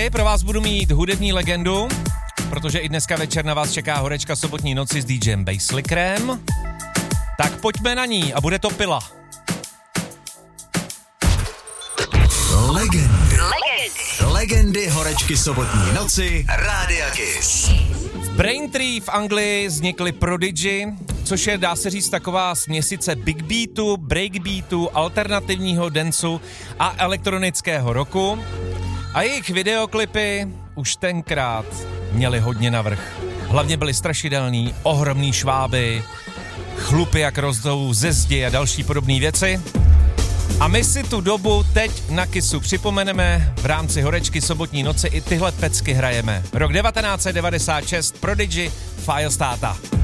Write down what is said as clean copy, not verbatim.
chvíli pro vás budu mít hudební legendu, protože i dneska večer na vás čeká horečka sobotní noci s DJem Basslickerem. Tak pojďme na ní a bude to Pila. Legendy horečky sobotní noci Rádia Kiss. V Braintree v Anglii vznikly Prodigy, což je, dá se říct, taková směsice big beatu, breakbeatu, alternativního danceu a elektronického rocku. A jejich videoklipy už tenkrát měly hodně navrch. Hlavně byly strašidelný, ohromný šváby, chlupy jak rostou ze zdi a další podobné věci. A my si tu dobu teď na Kissu připomeneme, v rámci horečky sobotní noci i tyhle pecky hrajeme. Rok 1996, Prodigy, Firestarter.